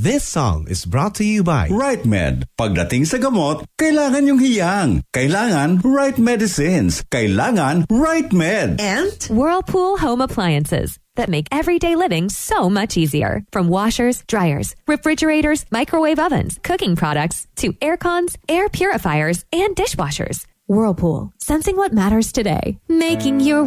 This song is brought to you by Right Med. Pagdating sa gamot, kailangan yung hiyang. Kailangan right medicines. Kailangan Right Med. And Whirlpool Home Appliances that make everyday living so much easier. From washers, dryers, refrigerators, microwave ovens, cooking products, to air cons, air purifiers, and dishwashers. Whirlpool, sensing what matters today, making your